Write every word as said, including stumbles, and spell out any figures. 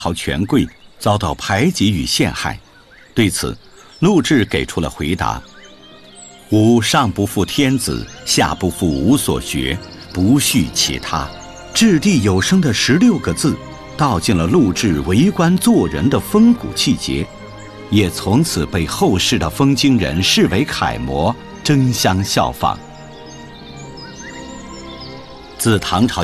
朝权贵遭到排挤与陷害。对此，陆贽给出了回答：吾上不负天子，下不负吾所学，不恤其他。掷地有声的十六个字，道尽了陆贽为官做人的风骨气节，也从此被后世的封京人视为楷模，争相效仿。自唐朝